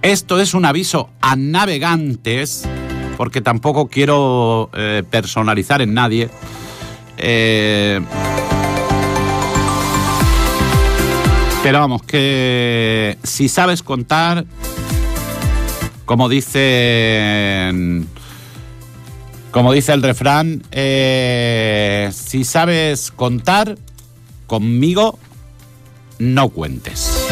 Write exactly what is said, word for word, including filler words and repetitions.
Esto es un aviso a navegantes, porque tampoco quiero eh, personalizar en nadie. Eh, pero vamos, que si sabes contar, como dicen, como dice el refrán, eh, si sabes contar, conmigo no cuentes.